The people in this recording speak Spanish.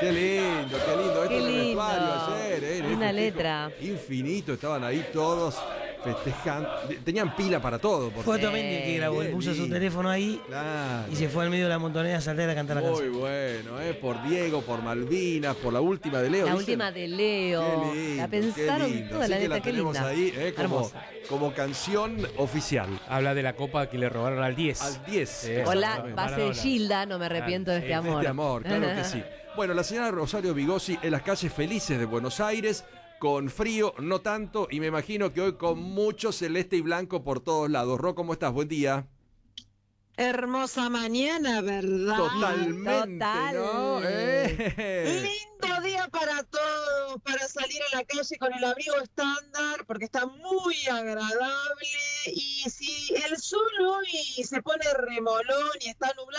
Qué lindo. Esto Qué en el lindo. vestuario ayer. Una festejo letra. Infinito, estaban ahí todos festejando. Tenían pila para todo. Fue Otto Mendy el que grabó, él puso su teléfono ahí Claro. y se fue al medio de la montonera a saltar a cantar la Muy canción. bueno, por Diego, por Malvinas, por la última de Leo. La ¿dicen? última de Leo. Qué lindo, La pensaron qué lindo. toda Así la que letra, qué tenemos linda. ahí como canción oficial. Habla de la copa que le robaron al 10. Al 10. Sí, Hola, exactamente. base de Maradona. Gilda, no me arrepiento de este amor. Este amor, claro que sí. Bueno, la señora Rosario Vigossi en las calles felices de Buenos Aires, con frío, no tanto, y me imagino que hoy con mucho celeste y blanco por todos lados. Ro, ¿cómo estás? Buen día. Hermosa mañana, ¿verdad? Totalmente, Total. ¿no? Lindo día para todos, para salir a la calle con el abrigo estándar, porque está muy agradable. Y si el sol hoy se pone remolón y está nublado,